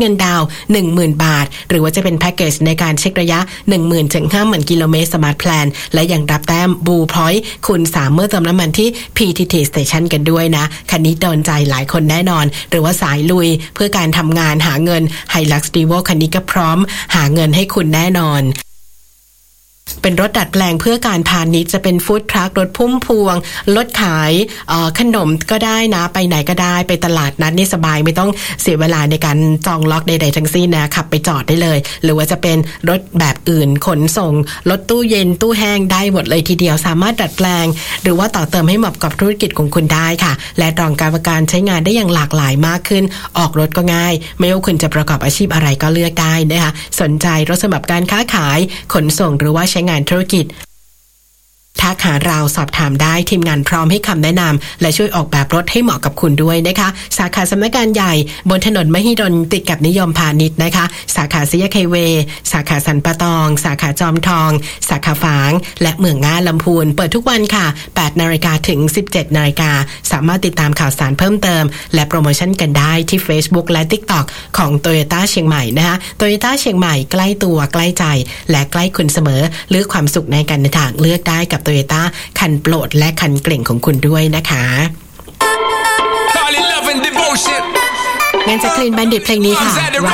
เงินดาวน์ 10,000 บาทหรือว่าจะเป็นแพ็กเกจในการเช็คระยะ 10,000 ถึง 50,000 กิโลเมตรสมาร์ทแพลนและยังรับแต้ม Blue Point คูณ 3 เมื่อเติมน้ำมันที่ PTT Station กันด้วยนะคันนี้โดนใจหลายคนแน่นอนหรือว่าสายลุยเพื่อการทำงานหาเงิน Hilux Revo คันนี้ก็พร้อมหาเงินให้คุณแน่นอนเป็นรถดัดแปลงเพื่อการพาณิชย์จะเป็นฟู้ดทรัครถพุ่มพวงรถขายขนมก็ได้นะไปไหนก็ได้ไปตลาดนัดนี่สบายไม่ต้องเสียเวลาในการจองล็อกใดๆทั้งสิ้นนะขับไปจอดได้เลยหรือว่าจะเป็นรถแบบอื่นขนส่งรถตู้เย็นตู้แห้งได้หมดเลยทีเดียวสามารถดัดแปลงหรือว่าต่อเติมให้เหมาะกับธุรกิจของคุณได้ค่ะและรองการใช้งานได้อย่างหลากหลายมากขึ้นออกรถก็ง่ายไม่ว่าคุณจะประกอบอาชีพอะไรก็เลือกได้นะคะสนใจรถสำหรับการค้าขายขนส่งหรือว่าใช้งานธุรกิจทักหาเราสอบถามได้ทีมงานพร้อมให้คำแนะนำและช่วยออกแบบรถให้เหมาะกับคุณด้วยนะคะสาขาสำนักงานใหญ่บนถนนมหิดลติดกับนิยมพาณิชย์นะคะสาขาศรียะไคเวสาขาสันปะตองสาขาจอมทองสาขาฝางและเมืองง่าลำพูนเปิดทุกวันค่ะ 8 นาฬิกาถึง 17 นาฬิกาสามารถติดตามข่าวสารเพิ่มเติมและโปรโมชั่นกันได้ที่ Facebook และ TikTok ของ Toyota เชียงใหม่นะคะ Toyota เชียงใหม่ใกล้ตัวใกล้ใจและใกล้คุณเสมอเลือกความสุขในการเดินทางเลือกได้กับToyota คันโปรดและคันเกร่งของคุณด้วยนะคะงั้นจะคลีนแบนดิตเพลงนี้ค่ะ